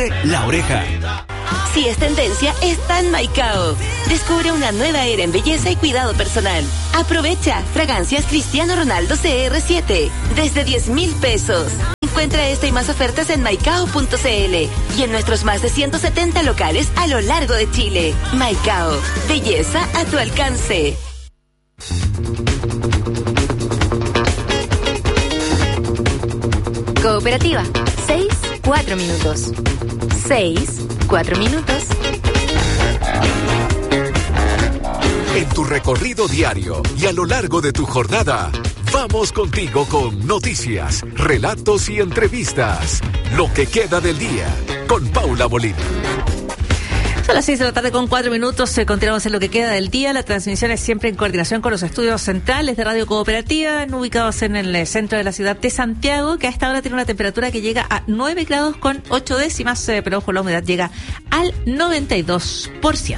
La Oreja. Si es tendencia, está en Maicao. Descubre una nueva era en belleza y cuidado personal. Aprovecha fragancias Cristiano Ronaldo CR7 desde 10,000 pesos. Encuentra esta y más ofertas en maicao.cl y en nuestros más de 170 locales a lo largo de Chile. Maicao, belleza a tu alcance. Cooperativa, 6-4 minutos. 6-4 minutos. En tu recorrido diario y a lo largo de tu jornada, vamos contigo con noticias, relatos y entrevistas. Lo que queda del día, con Paula Molina. Son las 6 de la tarde con 4 minutos. Continuamos en lo que queda del día. La transmisión es siempre en coordinación con los estudios centrales de Radio Cooperativa, ubicados en el centro de la ciudad de Santiago, que a esta hora tiene una temperatura que llega a 9 grados con 8 décimas, pero ojo, la humedad llega al 92%.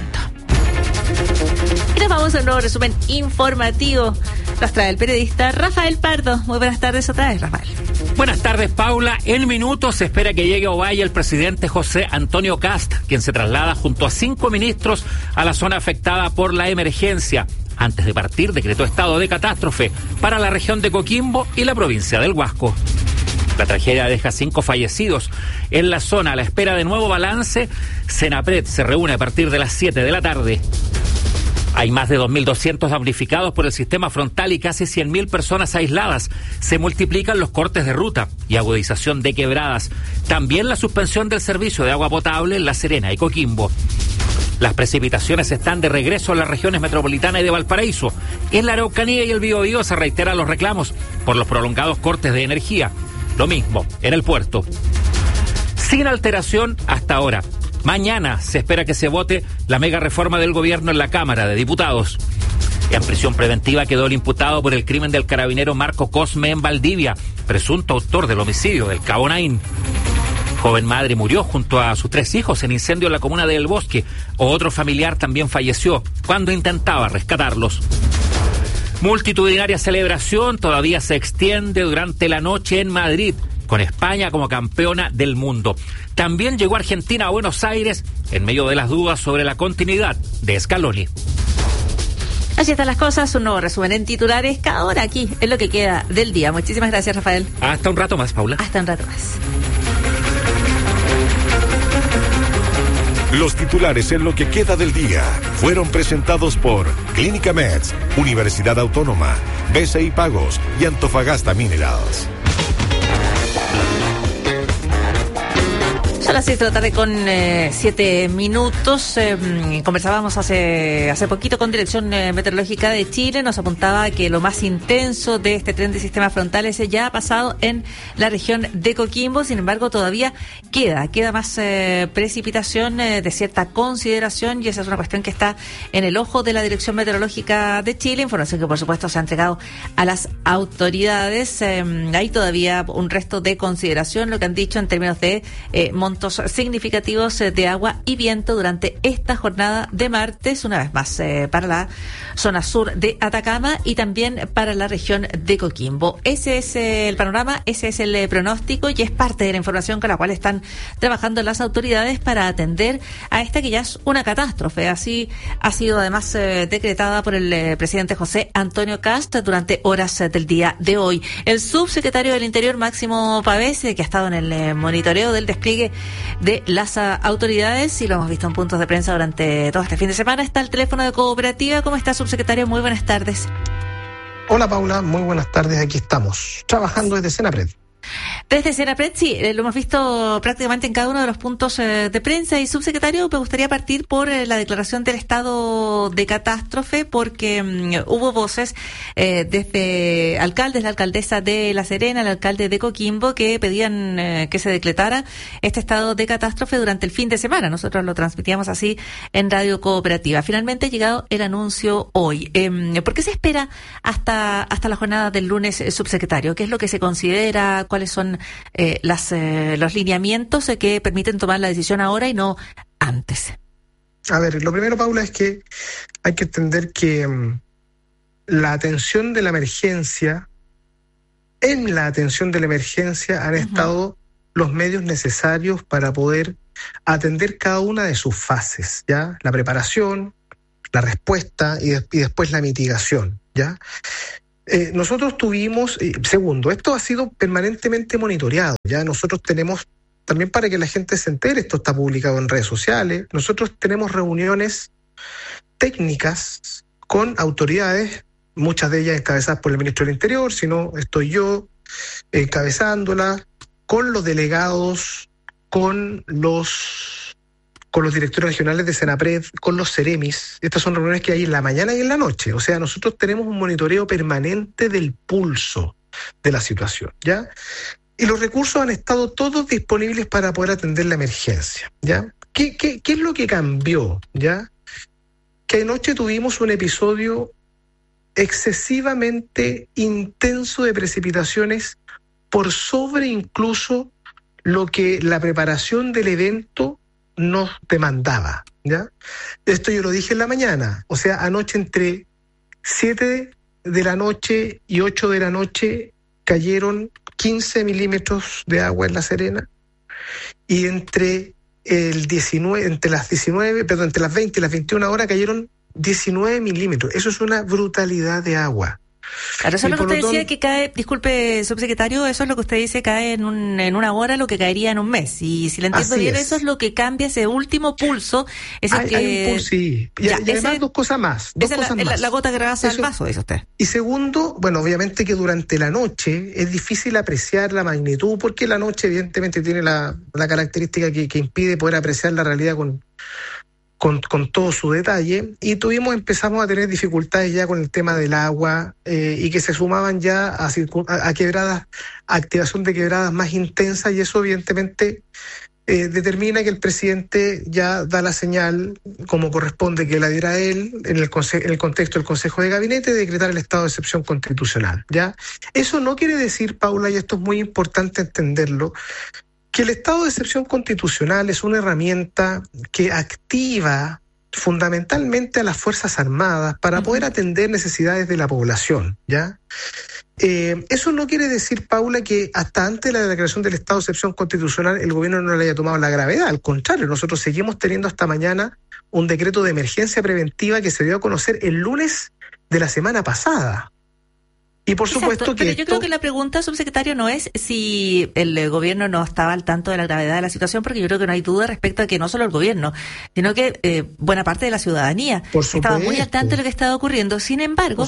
Y nos vamos a un nuevo resumen informativo. Nos trae el periodista Rafael Pardo. Muy buenas tardes otra vez, Rafael. Buenas tardes, Paula. En minutos se espera que llegue a Ovalle el presidente José Antonio Kast, quien se traslada junto a 5 ministros a la zona afectada por la emergencia. Antes de partir, decretó estado de catástrofe para la región de Coquimbo y la provincia del Huasco. La tragedia deja 5 fallecidos en la zona. A la espera de nuevo balance, Senapred se reúne a partir de las 7 de la tarde. Hay más de 2.200 damnificados por el sistema frontal y casi 100.000 personas aisladas. Se multiplican los cortes de ruta y agudización de quebradas. También la suspensión del servicio de agua potable en La Serena y Coquimbo. Las precipitaciones están de regreso en las regiones metropolitana y de Valparaíso. En la Araucanía y el Biobío se reiteran los reclamos por los prolongados cortes de energía. Lo mismo en el puerto. Sin alteración hasta ahora. Mañana se espera que se vote la mega reforma del gobierno en la Cámara de Diputados. En prisión preventiva quedó el imputado por el crimen del carabinero Marco Cosme en Valdivia, presunto autor del homicidio del Cabo Naín. Joven madre murió junto a sus 3 hijos en incendio en la comuna de El Bosque. Otro familiar también falleció cuando intentaba rescatarlos. Multitudinaria celebración todavía se extiende durante la noche en Madrid, con España como campeona del mundo. También llegó Argentina a Buenos Aires en medio de las dudas sobre la continuidad de Scaloni. Así están las cosas, un nuevo resumen en titulares cada hora aquí, en lo que queda del día. Muchísimas gracias, Rafael. Hasta un rato más, Paula. Hasta un rato más. Los titulares en lo que queda del día fueron presentados por Clínica Meds, Universidad Autónoma, BCI Pagos y Antofagasta Minerals. Son las 6 de la tarde con 7 minutos. Conversábamos hace poquito con Dirección Meteorológica de Chile. Nos apuntaba que lo más intenso de este tren de sistemas frontales ya ha pasado en la región de Coquimbo. Sin embargo, todavía queda más precipitación de cierta consideración, y esa es una cuestión que está en el ojo de la Dirección Meteorológica de Chile. Información que, por supuesto, se ha entregado a las autoridades. Hay todavía un resto de consideración, lo que han dicho en términos de montos significativos de agua y viento durante esta jornada de martes, una vez más para la zona sur de Atacama y también para la región de Coquimbo. Ese es el panorama, ese es el pronóstico, y es parte de la información con la cual están trabajando las autoridades para atender a esta que ya es una catástrofe. Así ha sido además decretada por el presidente José Antonio Kast durante horas del día de hoy. El subsecretario del Interior, Máximo Pavés, que ha estado en el monitoreo del despliegue de las autoridades, y lo hemos visto en puntos de prensa durante todo este fin de semana, está el teléfono de Cooperativa. ¿Cómo está, subsecretario? Muy buenas tardes. Hola, Paula, muy buenas tardes. Aquí estamos, trabajando desde Senapred. Desde Senapred, sí, lo hemos visto prácticamente en cada uno de los puntos de prensa. Y, subsecretario, me gustaría partir por la declaración del estado de catástrofe, porque hubo voces desde alcaldes, la alcaldesa de La Serena, el alcalde de Coquimbo, que pedían que se decretara este estado de catástrofe durante el fin de semana. Nosotros lo transmitíamos así en Radio Cooperativa. Finalmente ha llegado el anuncio hoy. ¿Por qué se espera hasta la jornada del lunes, subsecretario? ¿Qué es lo que se considera? ¿Cuáles son los lineamientos que permiten tomar la decisión ahora y no antes? A ver, lo primero, Paula, es que hay que entender que la atención de la emergencia, han estado los medios necesarios para poder atender cada una de sus fases, ¿ya? La preparación, la respuesta y después la mitigación, ¿ya? Nosotros tuvimos, segundo, esto ha sido permanentemente monitoreado, ¿ya? Nosotros tenemos, también para que la gente se entere, esto está publicado en redes sociales, nosotros tenemos reuniones técnicas con autoridades, muchas de ellas encabezadas por el ministro del Interior, si no estoy yo encabezándolas, con los delegados, con los directores regionales de Senapred, con los Ceremis. Estas son reuniones que hay en la mañana y en la noche. O sea, nosotros tenemos un monitoreo permanente del pulso de la situación, ¿ya? Y los recursos han estado todos disponibles para poder atender la emergencia, ¿ya? ¿Qué es lo que cambió, ya? Que anoche tuvimos un episodio excesivamente intenso de precipitaciones por sobre incluso lo que la preparación del evento nos demandaba, ¿ya? Esto yo lo dije en la mañana, o sea, anoche entre 7 de la noche y 8 de la noche cayeron 15 milímetros de agua en La Serena, y entre las 20 y las 21 horas cayeron 19 milímetros. Eso es una brutalidad de agua. Claro, eso es lo que usted decía que cae, disculpe, subsecretario, eso es lo que usted dice, cae en una hora lo que caería en un mes. Y si le entiendo bien, eso es lo que cambia ese último pulso. Hay un pulso, sí. Y además dos cosas más. La gota que rebasa el vaso, dice usted. Y segundo, bueno, obviamente que durante la noche es difícil apreciar la magnitud, porque la noche evidentemente tiene la característica que impide poder apreciar la realidad con todo su detalle, y empezamos a tener dificultades ya con el tema del agua, y que se sumaban ya a quebradas, activación de quebradas más intensas, y eso evidentemente determina que el presidente ya da la señal, como corresponde que la diera él, en el contexto del Consejo de Gabinete, de decretar el estado de excepción constitucional, ¿ya? Eso no quiere decir, Paula, y esto es muy importante entenderlo, que el estado de excepción constitucional es una herramienta que activa fundamentalmente a las Fuerzas Armadas para poder atender necesidades de la población, ¿ya? Eso no quiere decir, Paula, que hasta antes de la declaración del estado de excepción constitucional el gobierno no le haya tomado la gravedad. Al contrario, nosotros seguimos teniendo hasta mañana un decreto de emergencia preventiva que se dio a conocer el lunes de la semana pasada. Y por supuesto que yo creo que la pregunta, subsecretario, no es si el gobierno no estaba al tanto de la gravedad de la situación, porque yo creo que no hay duda respecto a que no solo el gobierno, sino que buena parte de la ciudadanía estaba muy al tanto de lo que estaba ocurriendo. Sin embargo,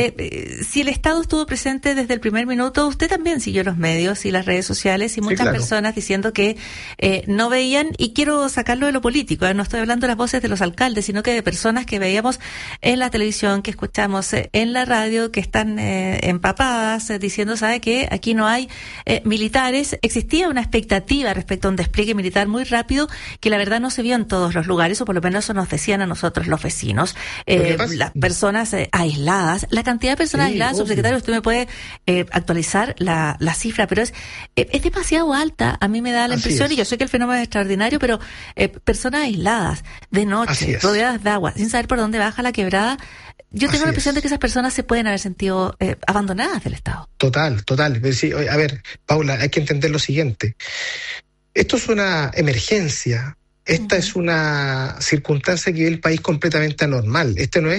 si el Estado estuvo presente desde el primer minuto, usted también siguió los medios y las redes sociales y muchas personas diciendo que no veían, y quiero sacarlo de lo político, no estoy hablando de las voces de los alcaldes, sino que de personas que veíamos en la televisión, que escuchamos en la radio, que están empapadas, diciendo, ¿sabe qué? Aquí no hay militares. Existía una expectativa respecto a un despliegue militar muy rápido que la verdad no se vio en todos los lugares, o por lo menos eso nos decían a nosotros los vecinos. Las personas aisladas, la cantidad de personas aisladas, subsecretario, usted me puede actualizar la cifra, pero es demasiado alta, a mí me da la impresión, y yo sé que el fenómeno es extraordinario, pero personas aisladas, de noche, rodeadas de agua, sin saber por dónde baja la quebrada. Yo tengo la impresión de que esas personas se pueden haber sentido abandonadas del Estado. Total. Sí, a ver, Paula, hay que entender lo siguiente. Esto es una emergencia. Esta es una circunstancia que vive el país completamente anormal.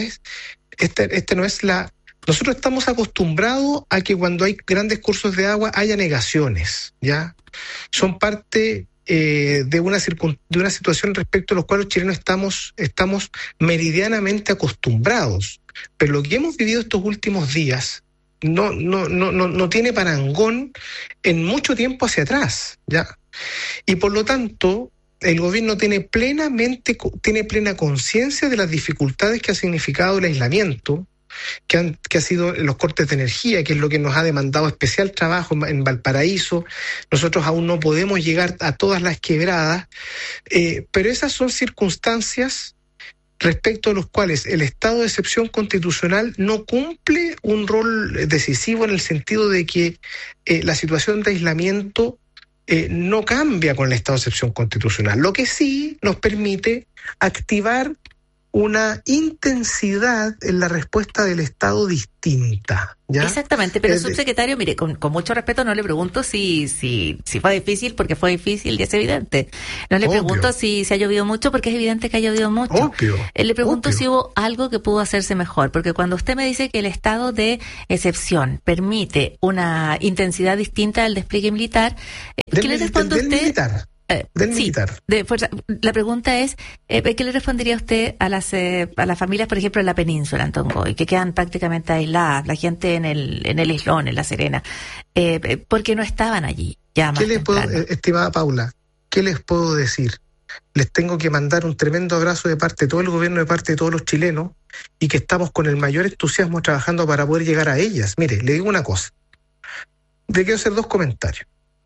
Nosotros estamos acostumbrados a que cuando hay grandes cursos de agua haya negaciones, ¿ya? Son parte de una situación respecto a los cuales los chilenos estamos meridianamente acostumbrados. Pero lo que hemos vivido estos últimos días no tiene parangón en mucho tiempo hacia atrás, ¿ya? Y por lo tanto, el gobierno tiene plena conciencia de las dificultades que ha significado el aislamiento, que ha sido los cortes de energía, que es lo que nos ha demandado especial trabajo en Valparaíso. Nosotros aún no podemos llegar a todas las quebradas, pero esas son circunstancias respecto a los cuales el estado de excepción constitucional no cumple un rol decisivo, en el sentido de que la situación de aislamiento no cambia con el estado de excepción constitucional. Lo que sí nos permite activar una intensidad en la respuesta del Estado distinta, ¿ya? Exactamente, pero subsecretario, mire, con mucho respeto no le pregunto si fue difícil, porque fue difícil y es evidente. No le pregunto si ha llovido mucho, porque es evidente que ha llovido mucho. Le pregunto si hubo algo que pudo hacerse mejor, porque cuando usted me dice que el estado de excepción permite una intensidad distinta del despliegue militar, ¿qué le responde usted? Militar. Del militar. De fuerza. La pregunta es, ¿qué le respondería usted a las familias, por ejemplo, en la península, en Tongoy, que quedan prácticamente aisladas, la gente en el Islón, en La Serena, porque no estaban allí ya más temprano? Estimada Paula, ¿qué les puedo decir? Les tengo que mandar un tremendo abrazo de parte de todo el gobierno, de parte de todos los chilenos, y que estamos con el mayor entusiasmo trabajando para poder llegar a ellas. Mire, le digo una cosa. Le quiero hacer 2 comentarios.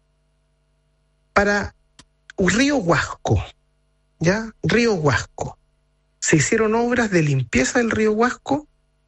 Para Río Huasco, ¿ya? Río Huasco. Se hicieron obras de limpieza del río Huasco.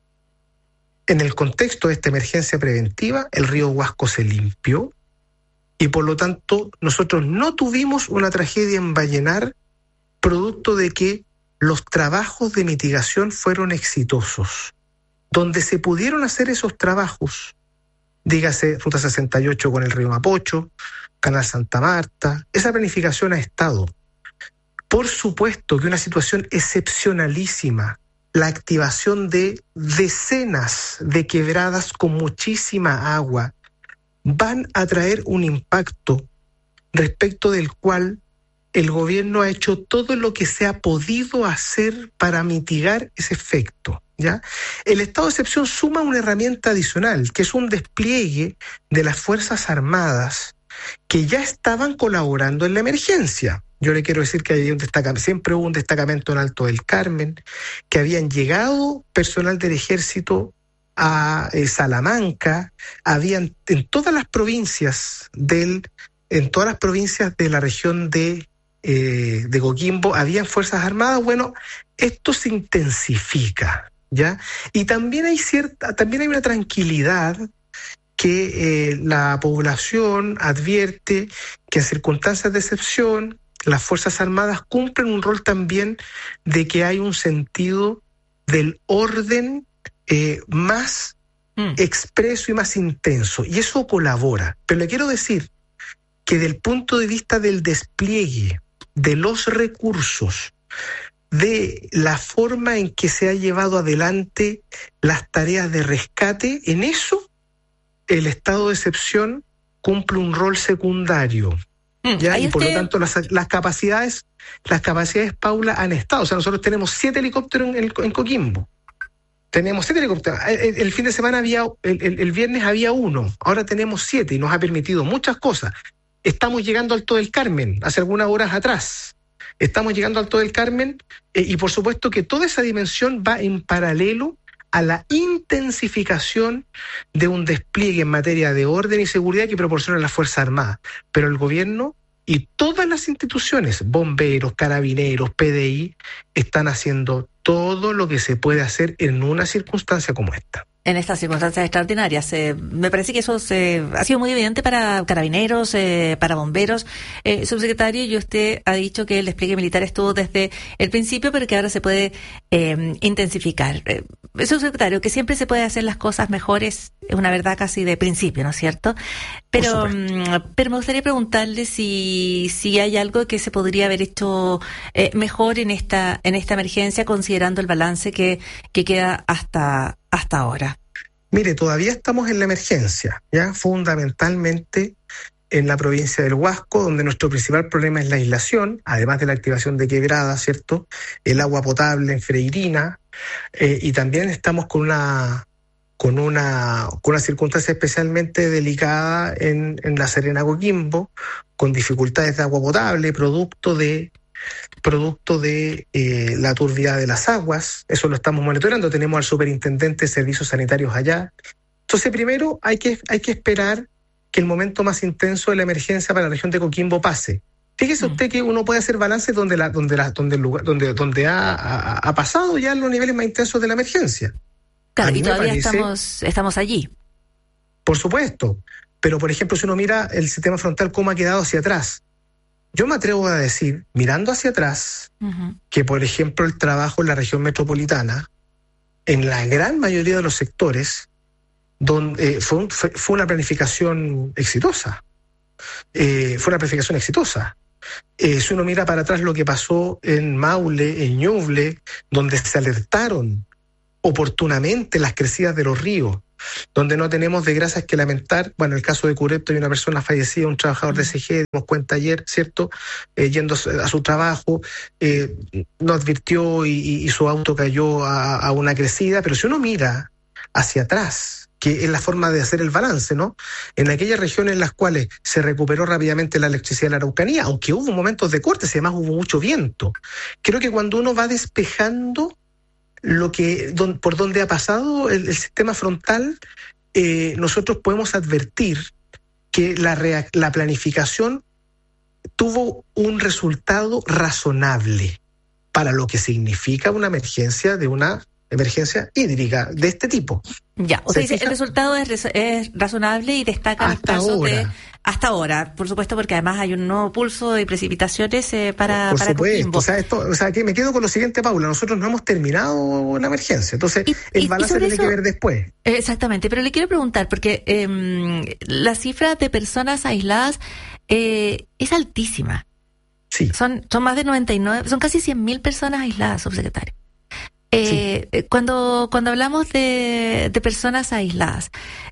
En el contexto de esta emergencia preventiva, el río Huasco se limpió y por lo tanto nosotros no tuvimos una tragedia en Vallenar, producto de que los trabajos de mitigación fueron exitosos. Donde se pudieron hacer esos trabajos, dígase Ruta 68 con el río Mapocho, Canal Santa Marta, esa planificación ha estado. Por supuesto que una situación excepcionalísima, la activación de decenas de quebradas con muchísima agua, van a traer un impacto respecto del cual el gobierno ha hecho todo lo que se ha podido hacer para mitigar ese efecto, ¿ya? El estado de excepción suma una herramienta adicional, que es un despliegue de las Fuerzas Armadas que ya estaban colaborando en la emergencia. Yo le quiero decir que había siempre hubo un destacamento en Alto del Carmen, que habían llegado personal del ejército a Salamanca, habían en todas las provincias de la región de Coquimbo, habían Fuerzas Armadas. Bueno, esto se intensifica, ¿ya? Y también hay una tranquilidad que la población advierte que en circunstancias de excepción las Fuerzas Armadas cumplen un rol también de que hay un sentido del orden más expreso y más intenso, y eso colabora. Pero le quiero decir que del punto de vista del despliegue de los recursos, de la forma en que se ha llevado adelante las tareas de rescate, en eso el estado de excepción cumple un rol secundario, ¿ya? Y por lo tanto las capacidades, Paula, han estado. O sea, nosotros tenemos 7 helicópteros en Coquimbo. Tenemos 7 helicópteros. El fin de semana el viernes había 1. Ahora tenemos 7 y nos ha permitido muchas cosas. Estamos llegando al Alto del Carmen, hace algunas horas atrás. Estamos llegando al Alto del Carmen y por supuesto que toda esa dimensión va en paralelo a la intensificación de un despliegue en materia de orden y seguridad que proporciona la Fuerza Armada. Pero el gobierno y todas las instituciones, bomberos, carabineros, PDI, están haciendo todo lo que se puede hacer en una circunstancia como esta. En estas circunstancias extraordinarias. Me parece que eso ha sido muy evidente para carabineros, para bomberos. Subsecretario, y usted ha dicho que el despliegue militar estuvo desde el principio, pero que ahora se puede intensificar. Subsecretario, que siempre se puede hacer las cosas mejores, es una verdad casi de principio, ¿no es cierto? Pero me gustaría preguntarle si hay algo que se podría haber hecho mejor en esta emergencia, considerando el balance que queda hasta ahora. Mire, todavía estamos en la emergencia, ya fundamentalmente en la provincia del Huasco, donde nuestro principal problema es la aislación, además de la activación de quebradas, ¿cierto? El agua potable en Freirina, y también estamos con una circunstancia especialmente delicada en La Serena, Coquimbo, con dificultades de agua potable, producto de la turbidez de las aguas. Eso lo estamos monitoreando. Tenemos al superintendente de servicios sanitarios allá. Entonces, primero hay que esperar que el momento más intenso de la emergencia para la región de Coquimbo pase. Fíjese usted que uno puede hacer balances donde ha pasado ya los niveles más intensos de la emergencia. Claro, y todavía estamos allí. Por supuesto. Pero, por ejemplo, si uno mira el sistema frontal, cómo ha quedado hacia atrás. yo me atrevo a decir, mirando hacia atrás, que por ejemplo el trabajo en la región metropolitana, en la gran mayoría de los sectores, donde fue una planificación exitosa. Si uno mira para atrás lo que pasó en Maule, en Ñuble, donde se alertaron oportunamente las crecidas de los ríos, donde no tenemos desgracias que lamentar. Bueno, en el caso de Curepto hay una persona fallecida, un trabajador de SG, dimos cuenta ayer, ¿cierto? Yendo a su trabajo, no advirtió y su auto cayó a una crecida. Pero si uno mira hacia atrás, que es la forma de hacer el balance, ¿no? En aquellas regiones en las cuales se recuperó rápidamente la electricidad de la Araucanía, aunque hubo momentos de cortes y además hubo mucho viento, creo que cuando uno va despejando por donde ha pasado el sistema frontal, nosotros podemos advertir que la planificación tuvo un resultado razonable para lo que significa una emergencia hídrica de este tipo. Ya, o sea, dice, el resultado es razonable y destaca los casos hasta ahora, por supuesto, porque además hay un nuevo pulso de precipitaciones para Coquimbo. O sea, que me quedo con lo siguiente, Paula, nosotros no hemos terminado la emergencia, entonces el balance tiene que ver después. Exactamente, pero le quiero preguntar, porque la cifra de personas aisladas es altísima. Sí. Son más de 99, son casi 100.000 personas aisladas, subsecretario. Sí. Cuando hablamos de personas aisladas,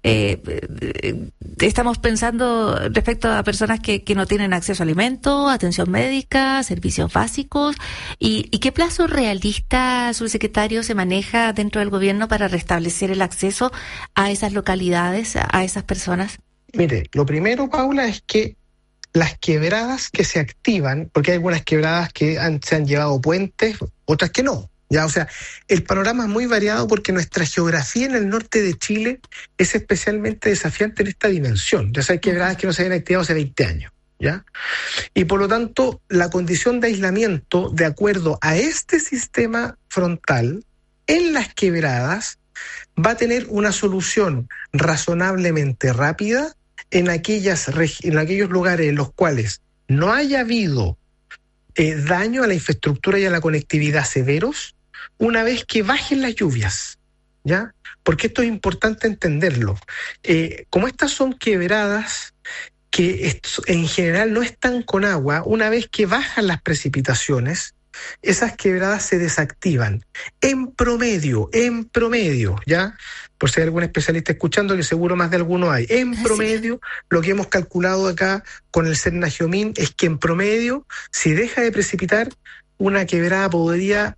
estamos pensando respecto a personas que no tienen acceso a alimentos, atención médica, servicios básicos, y qué plazo realista, subsecretario, se maneja dentro del gobierno para restablecer el acceso a esas localidades, a esas personas. Mire, lo primero, Paula, es que las quebradas que se activan, porque hay algunas quebradas que se han llevado puentes, otras que no. Ya, o sea, el panorama es muy variado porque nuestra geografía en el norte de Chile es especialmente desafiante en esta dimensión. Ya hay quebradas que no se habían activado hace 20 años, ¿ya? Y por lo tanto, la condición de aislamiento, de acuerdo a este sistema frontal, en las quebradas, va a tener una solución razonablemente rápida en aquellos lugares en los cuales no haya habido daño a la infraestructura y a la conectividad severos, una vez que bajen las lluvias, ¿ya? Porque esto es importante entenderlo. Como estas son quebradas que en general no están con agua, una vez que bajan las precipitaciones, esas quebradas se desactivan. En promedio, ¿ya? Por si hay algún especialista escuchando, que seguro más de alguno hay. En promedio, lo que hemos calculado acá con el Cernagiomín es que en promedio, si deja de precipitar, una quebrada podría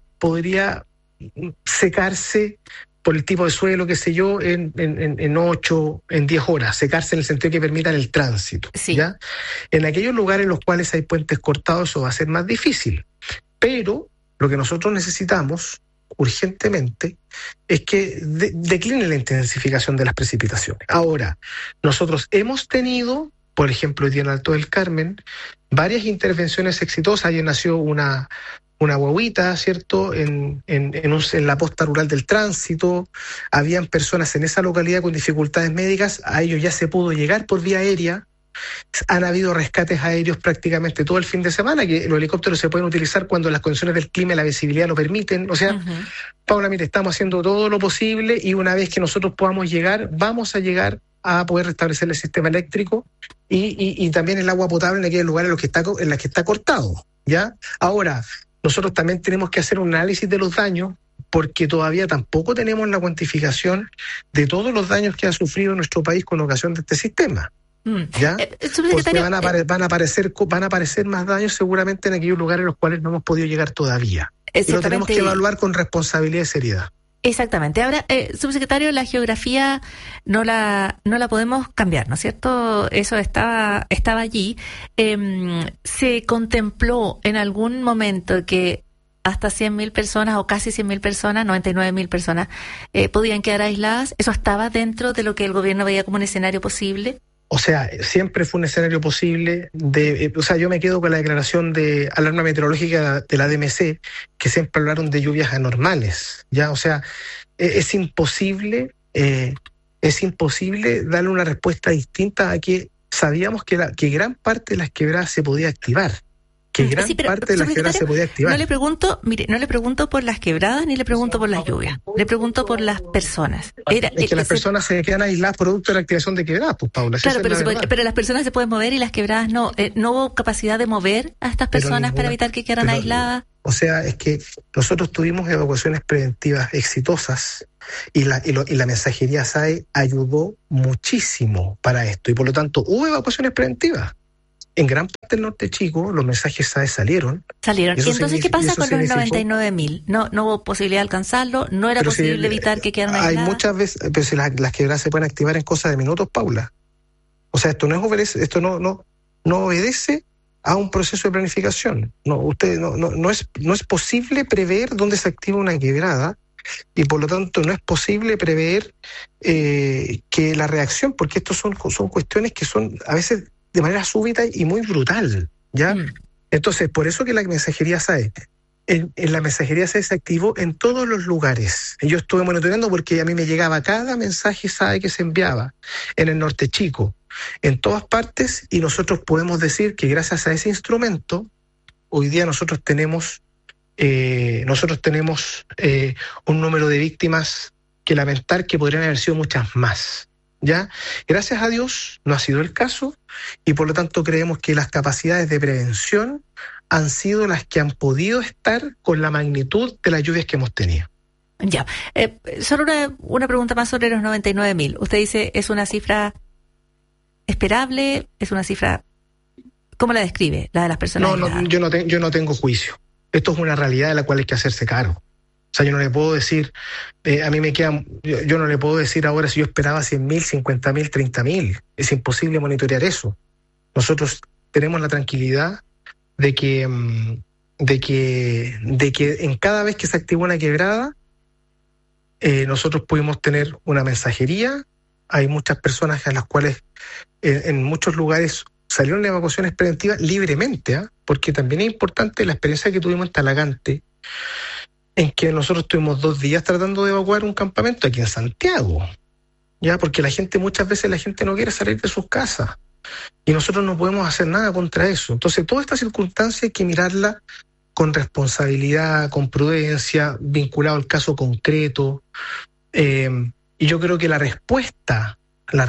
secarse por el tipo de suelo, qué sé yo, en 8, en 10 horas, secarse en el sentido que permitan el tránsito, ¿ya? En aquellos lugares en los cuales hay puentes cortados, eso va a ser más difícil. Pero lo que nosotros necesitamos urgentemente es que decline la intensificación de las precipitaciones. Ahora, nosotros hemos tenido, por ejemplo, hoy día en Alto del Carmen, varias intervenciones exitosas. Ayer nació una guaguita, ¿cierto?, en la posta rural del tránsito. Habían personas en esa localidad con dificultades médicas, a ellos ya se pudo llegar por vía aérea. Han habido rescates aéreos prácticamente todo el fin de semana, que los helicópteros se pueden utilizar cuando las condiciones del clima y la visibilidad lo permiten. O sea, Paula, mire, estamos haciendo todo lo posible y una vez que nosotros podamos llegar, vamos a llegar a poder restablecer el sistema eléctrico y también el agua potable en aquellos lugares en los que está cortado, ¿ya? Ahora, nosotros también tenemos que hacer un análisis de los daños, porque todavía tampoco tenemos la cuantificación de todos los daños que ha sufrido nuestro país con ocasión de este sistema. ¿Ya? Porque van a aparecer más daños seguramente en aquellos lugares en los cuales no hemos podido llegar todavía. Y lo tenemos que evaluar con responsabilidad y seriedad. Exactamente. Ahora, subsecretario, la geografía no la podemos cambiar, ¿no es cierto? Eso estaba allí. ¿Se contempló en algún momento que hasta 100.000 personas o casi 100.000 personas, 99.000 personas, podían quedar aisladas? ¿Eso estaba dentro de lo que el gobierno veía como un escenario posible? O sea, siempre fue un escenario posible. Yo me quedo con la declaración de alarma meteorológica de la DMC, que siempre hablaron de lluvias anormales, ¿ya? O sea, es imposible darle una respuesta distinta a que sabíamos que gran parte de las quebradas se podía activar, que gran parte de las quebradas se podía activar. No le pregunto por las quebradas ni le pregunto por las lluvias. Le pregunto por las personas. Es que las personas se quedan aisladas producto de la activación de quebradas, pues, Paula. Claro, pero las personas se pueden mover y las quebradas no. ¿No hubo capacidad de mover a estas personas para evitar que quedaran aisladas? O sea, es que nosotros tuvimos evacuaciones preventivas exitosas y la mensajería SAE ayudó muchísimo para esto. Y por lo tanto, hubo evacuaciones preventivas. En gran parte del norte chico, los mensajes SAE salieron. ¿Y entonces qué pasa con los 99.000? ¿No hubo posibilidad de alcanzarlo? ¿No era posible evitar que quedaran aisladas? Hay muchas veces, pero si las quebradas se pueden activar en cosas de minutos, Paula. O sea, esto no obedece a un proceso de planificación. No es posible prever dónde se activa una quebrada y por lo tanto no es posible prever que la reacción, porque estos son cuestiones que son a veces de manera súbita y muy brutal, ¿ya? Entonces, por eso que la mensajería SAE, en la mensajería SAE se activó en todos los lugares. Yo estuve monitoreando porque a mí me llegaba cada mensaje SAE que se enviaba en el norte chico, en todas partes, y nosotros podemos decir que gracias a ese instrumento, hoy día nosotros tenemos un número de víctimas que lamentar, que podrían haber sido muchas más. ¿Ya? Gracias a Dios no ha sido el caso y por lo tanto creemos que las capacidades de prevención han sido las que han podido estar con la magnitud de las lluvias que hemos tenido. Ya, solo una pregunta más sobre los 99.000. Usted dice, ¿es una cifra esperable? ¿Es una cifra... ¿Cómo la describe? La de las personas. No, yo no tengo juicio. Esto es una realidad de la cual hay que hacerse cargo. O sea, yo no le puedo decir, yo no le puedo decir ahora si yo esperaba 100.000, 50.000, 30.000. Es imposible monitorear eso. Nosotros tenemos la tranquilidad de que en cada vez que se activa una quebrada, nosotros pudimos tener una mensajería. Hay muchas personas a las cuales en muchos lugares salieron evacuaciones preventivas libremente, porque también es importante la experiencia que tuvimos en Talagante, en que nosotros tuvimos 2 días tratando de evacuar un campamento aquí en Santiago, ya, porque muchas veces la gente no quiere salir de sus casas y nosotros no podemos hacer nada contra eso. Entonces, toda esta circunstancia hay que mirarla con responsabilidad, con prudencia, vinculado al caso concreto, y yo creo que la respuesta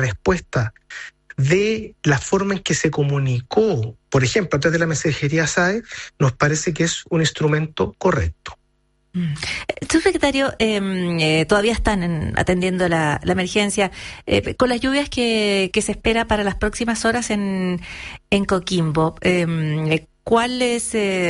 de la forma en que se comunicó, por ejemplo, a través de la mensajería SAE, nos parece que es un instrumento correcto. Subsecretario, todavía están atendiendo la emergencia. Con las lluvias que se espera para las próximas horas en Coquimbo, ¿cuál va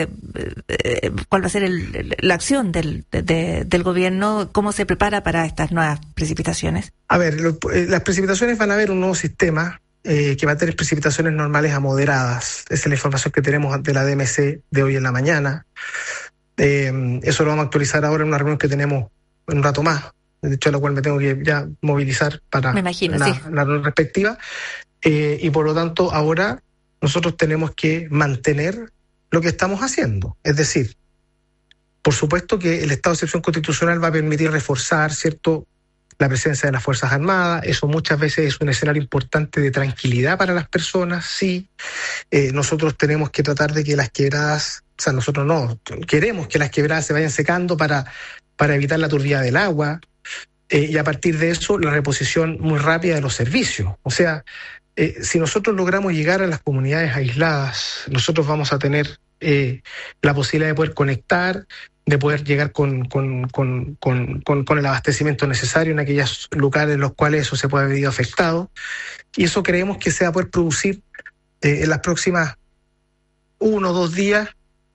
a ser la acción del gobierno? ¿Cómo se prepara para estas nuevas precipitaciones? A ver, las precipitaciones van a haber un nuevo sistema que va a tener precipitaciones normales a moderadas. Esa es la información que tenemos de la DMC de hoy en la mañana. Eso lo vamos a actualizar ahora en una reunión que tenemos en un rato más, de hecho a la cual me tengo que ya movilizar para la reunión respectiva, y por lo tanto ahora nosotros tenemos que mantener lo que estamos haciendo, es decir, por supuesto que el estado de excepción constitucional va a permitir reforzar, ¿cierto?, la presencia de las Fuerzas Armadas. Eso muchas veces es un escenario importante de tranquilidad para las personas, sí. Nosotros tenemos que tratar de que las quebradas, o sea, nosotros no, queremos que las quebradas se vayan secando para evitar la turbidez del agua, y a partir de eso la reposición muy rápida de los servicios. O sea, si nosotros logramos llegar a las comunidades aisladas, nosotros vamos a tener la posibilidad de poder conectar, de poder llegar con el abastecimiento necesario en aquellos lugares en los cuales eso se puede haber ido afectado, y eso creemos que se va a poder producir en las próximas 1 o 2 días,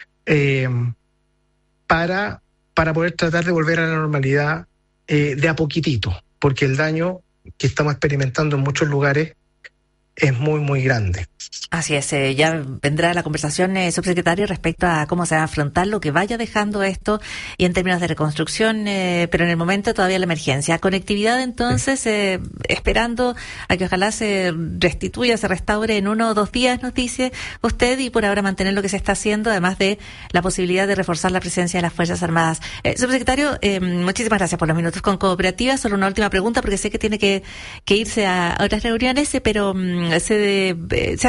para poder tratar de volver a la normalidad de a poquitito, porque el daño que estamos experimentando en muchos lugares es muy, muy grande. Así es, ya vendrá la conversación, subsecretario, respecto a cómo se va a afrontar lo que vaya dejando esto y en términos de reconstrucción, pero en el momento todavía la emergencia. Conectividad, entonces, esperando a que ojalá se restituya, se restaure en 1 o 2 días, nos dice usted, y por ahora mantener lo que se está haciendo, además de la posibilidad de reforzar la presencia de las Fuerzas Armadas. Subsecretario, muchísimas gracias por los minutos con Cooperativa. Solo una última pregunta, porque sé que tiene que irse a otras reuniones, pero se ha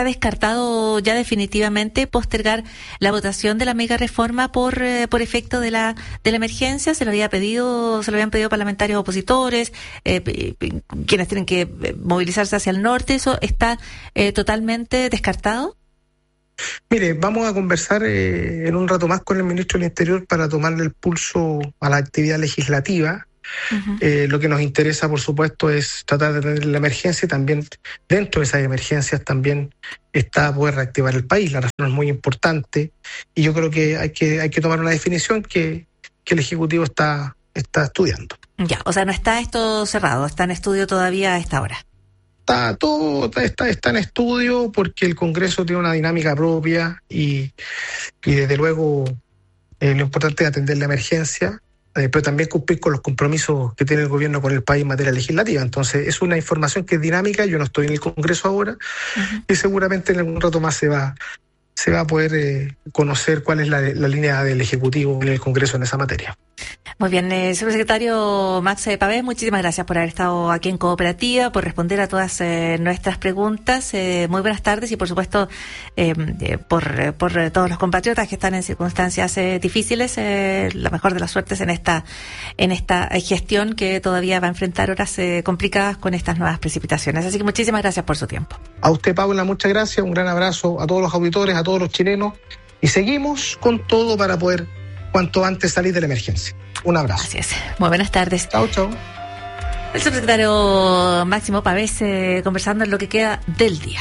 está descartado ya definitivamente postergar la votación de la mega reforma por efecto de la emergencia. Se habían pedido parlamentarios opositores, quienes tienen que movilizarse hacia el norte. ¿Eso está totalmente descartado? Mire, vamos a conversar en un rato más con el ministro del Interior para tomarle el pulso a la actividad legislativa. Uh-huh. Lo que nos interesa, por supuesto, es tratar de tener la emergencia, y también dentro de esas emergencias también está poder reactivar el país. La razón es muy importante y yo creo que hay que tomar una definición que el Ejecutivo está estudiando. Ya, o sea, no está esto cerrado, está en estudio todavía a esta hora. Está en estudio porque el Congreso tiene una dinámica propia y desde luego lo importante es atender la emergencia, pero también cumplir con los compromisos que tiene el gobierno con el país en materia legislativa. Entonces es una información que es dinámica. Yo no estoy en el Congreso ahora. Uh-huh. Y seguramente en algún rato más se va a poder conocer cuál es la línea del Ejecutivo en el Congreso en esa materia. Muy bien, subsecretario Max Pavés, muchísimas gracias por haber estado aquí en Cooperativa, por responder a todas nuestras preguntas. Muy buenas tardes y por supuesto por todos los compatriotas que están en circunstancias difíciles, la mejor de las suertes en esta gestión que todavía va a enfrentar horas complicadas con estas nuevas precipitaciones. Así que muchísimas gracias por su tiempo. A usted, Paula, muchas gracias, un gran abrazo a todos los auditores, a todos los chilenos, y seguimos con todo para poder cuanto antes salir de la emergencia. Un abrazo. Así es. Muy buenas tardes. Chao, chao. El subsecretario Máximo Pavés conversando en lo que queda del día.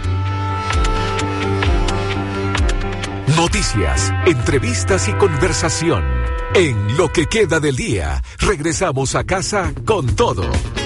Noticias, entrevistas y conversación. En lo que queda del día, regresamos a casa con todo.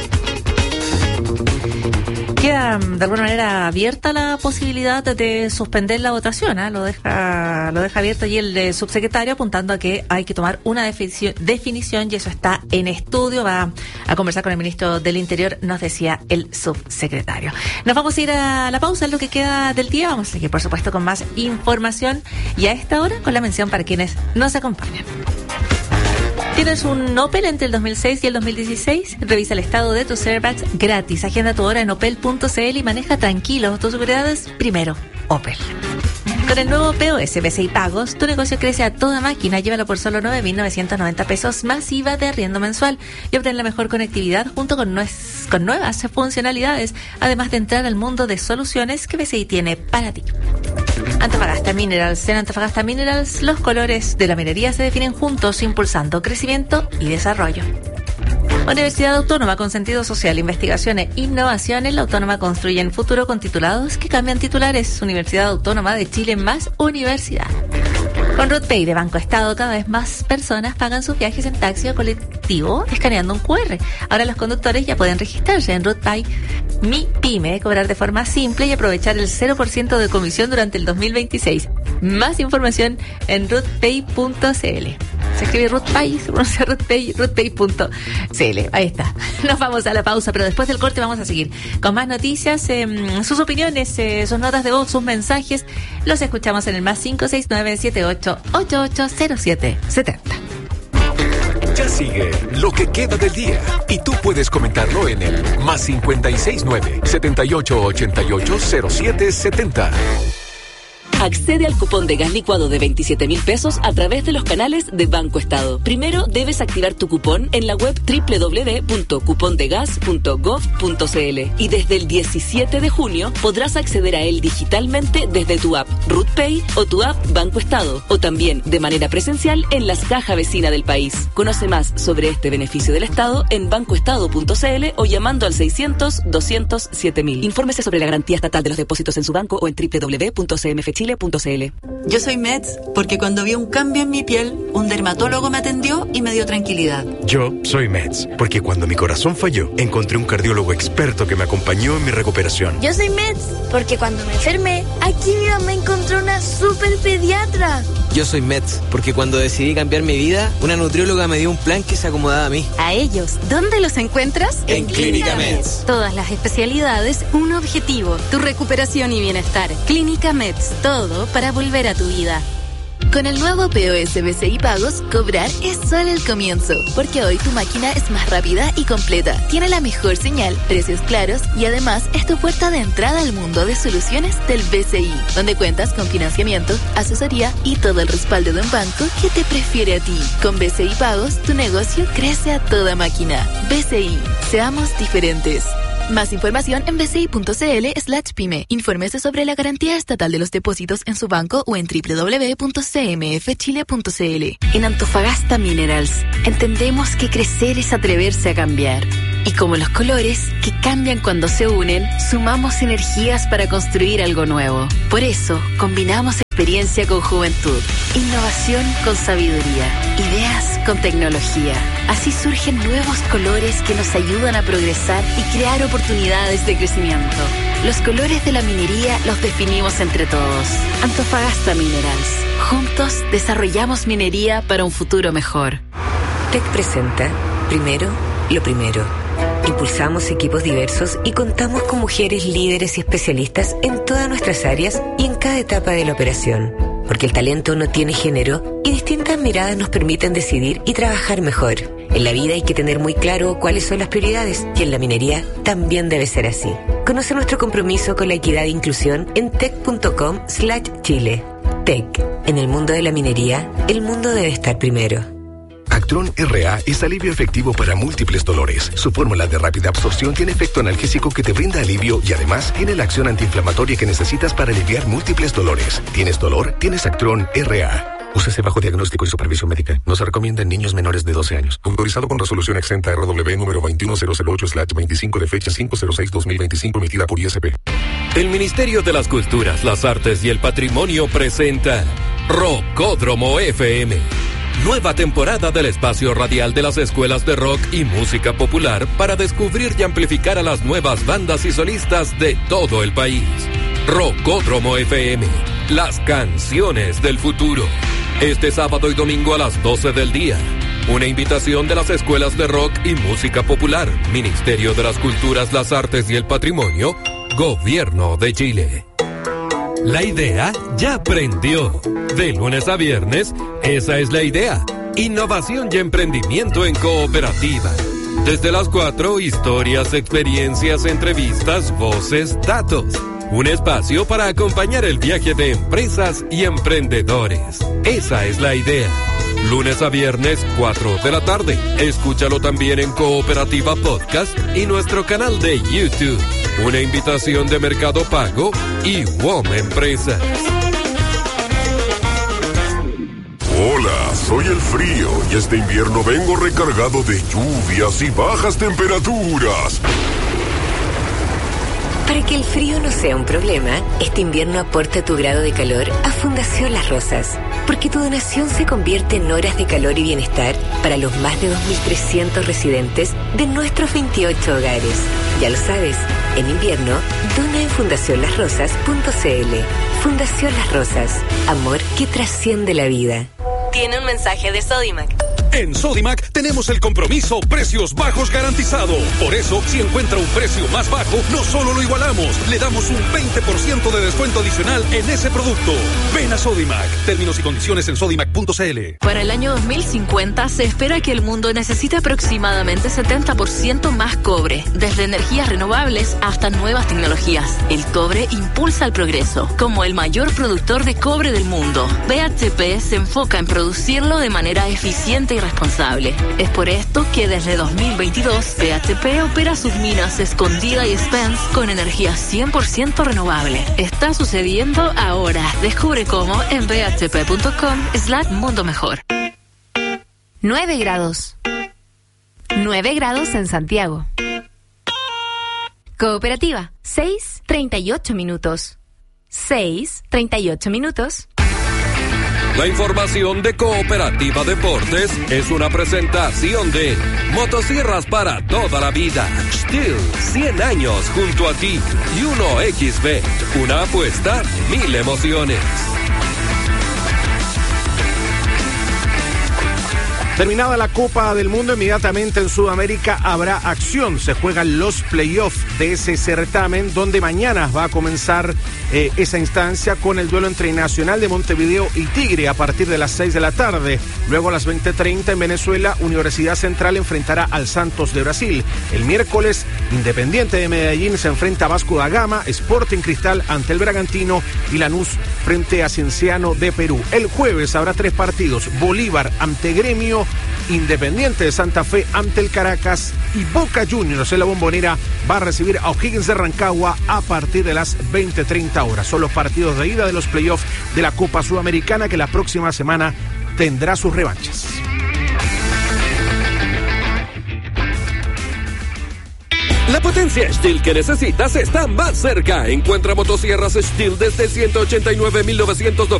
Queda de alguna manera abierta la posibilidad de suspender la votación, ¿eh? Lo deja abierto allí el subsecretario, apuntando a que hay que tomar una definición y eso está en estudio. Va a conversar con el ministro del Interior, nos decía el subsecretario. Nos vamos a ir a la pausa en lo que queda del día. Vamos a seguir, por supuesto, con más información y a esta hora con la mención para quienes nos acompañan. ¿Tienes un Opel entre el 2006 y el 2016? Revisa el estado de tus airbags gratis. Agenda tu hora en opel.cl y maneja tranquilo. Tus seguridades primero. Opel. Con el nuevo POS BCI Pagos, tu negocio crece a toda máquina. Llévalo por solo 9.990 pesos más IVA de arriendo mensual y obtén la mejor conectividad junto con nuevas funcionalidades, además de entrar al mundo de soluciones que BCI tiene para ti. Antofagasta Minerals. En Antofagasta Minerals, los colores de la minería se definen juntos, impulsando crecimiento y desarrollo. Universidad Autónoma con sentido social, investigación e innovación. En la Autónoma construyen futuro con titulados que cambian titulares. Universidad Autónoma de Chile más universidad. Con RootPay de Banco Estado, cada vez más personas pagan sus viajes en taxi o colectivo escaneando un QR. Ahora los conductores ya pueden registrarse en RootPay Mi Pyme, cobrar de forma simple y aprovechar el 0% de comisión durante el 2026. Más información en rootpay.cl. Se escribe RootPay, se pronuncia RootPay, rootpay.cl. Ahí está. Nos vamos a la pausa, pero después del corte vamos a seguir con más noticias, sus opiniones, sus notas de voz, sus mensajes. Los escuchamos en el más 569-7888-0770. Ya sigue lo que queda del día y tú puedes comentarlo en el más 569-7888-0770. Accede al cupón de gas licuado de 27.000 pesos a través de los canales de Banco Estado. Primero debes activar tu cupón en la web www.cupondegas.gov.cl y desde el 17 de junio podrás acceder a él digitalmente desde tu app RootPay o tu app Banco Estado, o también de manera presencial en las cajas vecinas del país. Conoce más sobre este beneficio del Estado en bancoestado.cl o llamando al 600-200-7000. Infórmese sobre la garantía estatal de los depósitos en su banco o en www.cmfchile.cl. Yo soy Meds porque cuando vi un cambio en mi piel, un dermatólogo me atendió y me dio tranquilidad. Yo soy Meds porque cuando mi corazón falló, encontré un cardiólogo experto que me acompañó en mi recuperación. Yo soy Meds porque cuando me enfermé, aquí mi mamá encontró una super pediatra. Yo soy Meds porque cuando decidí cambiar mi vida, una nutrióloga me dio un plan que se acomodaba a mí. A ellos, ¿dónde los encuentras? En Clínica Meds. Todas las especialidades, un objetivo, tu recuperación y bienestar. Clínica Meds, todo para volver a tu vida. Con el nuevo POS BCI Pagos, cobrar es solo el comienzo, porque hoy tu máquina es más rápida y completa, tiene la mejor señal, precios claros y además es tu puerta de entrada al mundo de soluciones del BCI, donde cuentas con financiamiento, asesoría y todo el respaldo de un banco que te prefiere a ti. Con BCI Pagos, tu negocio crece a toda máquina. BCI, seamos diferentes. Más información en bci.cl/pyme. Infórmese sobre la garantía estatal de los depósitos en su banco o en www.cmfchile.cl. En Antofagasta Minerals, entendemos que crecer es atreverse a cambiar. Y como los colores, que cambian cuando se unen, sumamos energías para construir algo nuevo. Por eso, combinamos experiencia con juventud, innovación con sabiduría, ideas con tecnología. Así surgen nuevos colores que nos ayudan a progresar y crear oportunidades de crecimiento. Los colores de la minería los definimos entre todos. Antofagasta Minerals. Juntos desarrollamos minería para un futuro mejor. TEC presenta Primero, lo primero. Impulsamos equipos diversos y contamos con mujeres líderes y especialistas en todas nuestras áreas y en cada etapa de la operación. Porque el talento no tiene género y distintas miradas nos permiten decidir y trabajar mejor. En la vida hay que tener muy claro cuáles son las prioridades y en la minería también debe ser así. Conoce nuestro compromiso con la equidad e inclusión en tec.com/Chile. TEC. En el mundo de la minería, el mundo debe estar primero. Actron RA es alivio efectivo para múltiples dolores. Su fórmula de rápida absorción tiene efecto analgésico que te brinda alivio y además tiene la acción antiinflamatoria que necesitas para aliviar múltiples dolores. ¿Tienes dolor? Tienes Actron RA. Úsese bajo diagnóstico y supervisión médica. No se recomienda en niños menores de 12 años. Autorizado con resolución exenta RW número 21008/25 de fecha 506/2025 emitida por ISP. El Ministerio de las Culturas, las Artes y el Patrimonio presenta Rockódromo FM. Nueva temporada del espacio radial de las escuelas de rock y música popular para descubrir y amplificar a las nuevas bandas y solistas de todo el país. Rockódromo FM, las canciones del futuro. Este sábado y domingo a las 12 del día. Una invitación de las escuelas de rock y música popular, Ministerio de las Culturas, las Artes y el Patrimonio, Gobierno de Chile. La idea ya prendió. De lunes a viernes, esa es la idea. Innovación y emprendimiento en cooperativa. Desde las 4, historias, experiencias, entrevistas, voces, datos. Un espacio para acompañar el viaje de empresas y emprendedores. Esa es la idea. Lunes a viernes, 4 de la tarde. Escúchalo también en Cooperativa Podcast y nuestro canal de YouTube. Una invitación de Mercado Pago y WOM Empresas. Hola, soy el frío y este invierno vengo recargado de lluvias y bajas temperaturas. Para que el frío no sea un problema, este invierno aporta tu grado de calor a Fundación Las Rosas, porque tu donación se convierte en horas de calor y bienestar para los más de 2.300 residentes de nuestros 28 hogares. Ya lo sabes, en invierno, dona en fundacionlasrosas.cl. Fundación Las Rosas, amor que trasciende la vida. Tiene un mensaje de Sodimac. En Sodimac tenemos el compromiso precios bajos garantizado. Por eso, si encuentra un precio más bajo, no solo lo igualamos, le damos un 20% de descuento adicional en ese producto. Ven a Sodimac. Términos y condiciones en sodimac.cl. Para el año 2050 se espera que el mundo necesite aproximadamente 70% más cobre, desde energías renovables hasta nuevas tecnologías. El cobre impulsa el progreso. Como el mayor productor de cobre del mundo, BHP se enfoca en producirlo de manera eficiente y responsable. Es por esto que desde 2022 BHP opera sus minas Escondida y Spence con energía 100% renovable. Está sucediendo ahora. Descubre cómo en bhp.com/mundo mejor. 9 grados. 9 grados en Santiago. Cooperativa, 6:38 minutos. 6:38 minutos. La información de Cooperativa Deportes es una presentación de Motosierras para toda la vida. Stihl, 100 años junto a ti. Y 1XB, una apuesta, 1000 emociones. Terminada la Copa del Mundo, inmediatamente en Sudamérica habrá acción. Se juegan los playoffs de ese certamen, donde mañana va a comenzar esa instancia con el duelo entre Nacional de Montevideo y Tigre a partir de las 6 de la tarde. Luego a las 20:30 en Venezuela, Universidad Central enfrentará al Santos de Brasil. El miércoles, Independiente de Medellín se enfrenta a Vasco da Gama, Sporting Cristal ante el Bragantino y Lanús frente a Cienciano de Perú. El jueves habrá 3 partidos: Bolívar ante Gremio, Independiente de Santa Fe ante el Caracas y Boca Juniors en la Bombonera va a recibir a O'Higgins de Rancagua a partir de las 20:30 horas. Son los partidos de ida de los playoffs de la Copa Sudamericana, que la próxima semana tendrá sus revanchas. La potencia Stihl que necesitas está más cerca. Encuentra motosierras Stihl desde 189,990